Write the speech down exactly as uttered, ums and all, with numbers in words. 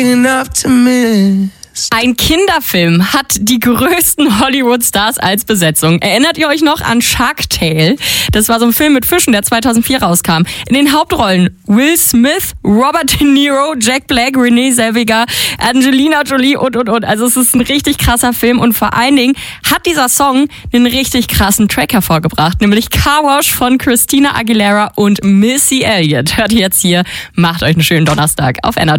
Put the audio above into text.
Ein Kinderfilm hat die größten Hollywood-Stars als Besetzung. Erinnert ihr euch noch an Shark Tale? Das war so ein Film mit Fischen, der zweitausendvier rauskam. In den Hauptrollen Will Smith, Robert De Niro, Jack Black, Renee Zellweger, Angelina Jolie und, und, und. Also es ist ein richtig krasser Film und vor allen Dingen hat dieser Song einen richtig krassen Track hervorgebracht, nämlich Car Wash von Christina Aguilera und Missy Elliott. Hört ihr jetzt hier, macht euch einen schönen Donnerstag auf N R W.